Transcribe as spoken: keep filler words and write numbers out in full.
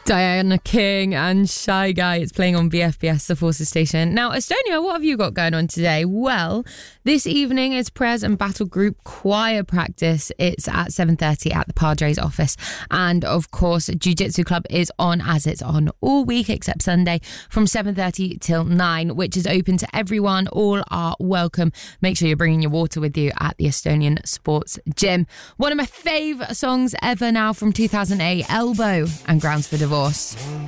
Diana King and Shy Guy. It's playing on B F B S, the Forces station. Now, Estonia, what have you got going on today? Well, this evening is Prayers and Battle Group choir practice. It's at seven thirty at the Padres office. And of course, Jiu Jitsu Club is on, as it's on all week except Sunday, from seven thirty till nine, which is open to everyone. All are welcome. Make sure you're bringing your water with you at the Estonian Sports Gym. One of my fave songs ever now from two thousand eight, Elbow and Grounds for Divorce.